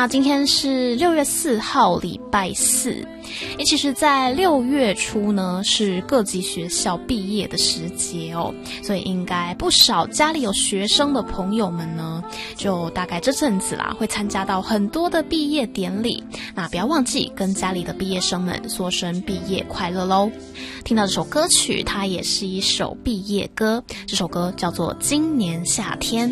那今天是6月4号，礼拜四。其实在6月初呢，是各级学校毕业的时节哦，所以应该不少家里有学生的朋友们呢，就大概这阵子啦，会参加到很多的毕业典礼。那不要忘记跟家里的毕业生们说声毕业快乐咯。听到这首歌曲，它也是一首毕业歌，这首歌叫做《今年夏天》。